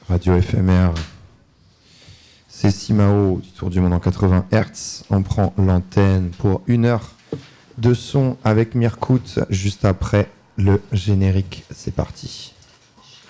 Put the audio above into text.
Radio éphémère. C'est Simao du Tour du Monde en 80 Hz. On prend l'antenne pour 1 heure de son avec Mirkout juste après le générique. C'est parti.